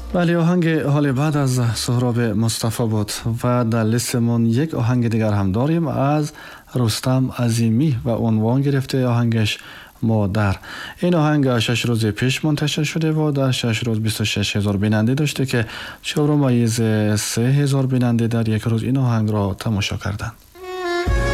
بله، آهنگ حال بعد از سهراب مصطفی بود و در لیستمون یک آهنگ دیگر هم داریم از رستم عظیمی و عنوان گرفته آهنگش مادر. این آهنگ 6 روز پیش منتشر شده و در 6 روز 26,000 بیننده داشته که 4 ممیز 3,000 بیننده در یک روز این آهنگ را تماشا کردند.